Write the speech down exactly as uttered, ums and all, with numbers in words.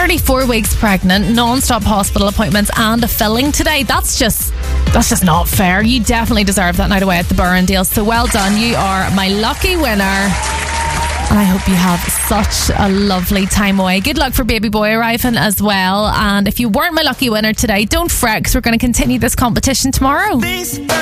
thirty-four weeks pregnant, non-stop hospital appointments and a filling today. That's just that's just not fair. You definitely deserve that night away at the Burrendale. So well done. You are my lucky winner. And I hope you have such a lovely time away. Good luck for baby boy arriving as well. And if you weren't my lucky winner today, don't fret, because we're going to continue this competition tomorrow.